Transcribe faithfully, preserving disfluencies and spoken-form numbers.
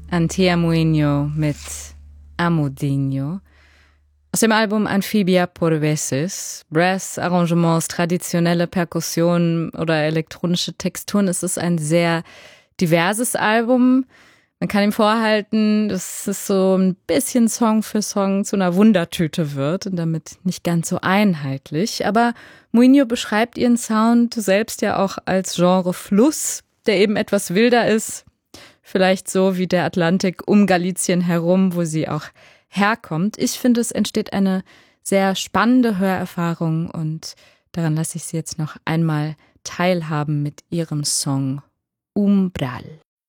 Antia Moinho mit Amodinho. Aus dem Album Anfibia por veces, Brass, Arrangements, traditionelle Perkussionen oder elektronische Texturen. Es ist ein sehr diverses Album. Man kann ihm vorhalten, dass es so ein bisschen Song für Song zu einer Wundertüte wird und damit nicht ganz so einheitlich. Aber Moinho beschreibt ihren Sound selbst ja auch als Genre-Fluss, der eben etwas wilder ist. Vielleicht so wie der Atlantik um Galizien herum, wo sie auch herkommt. Ich finde, es entsteht eine sehr spannende Hörerfahrung und daran lasse ich Sie jetzt noch einmal teilhaben mit ihrem Song Umbral.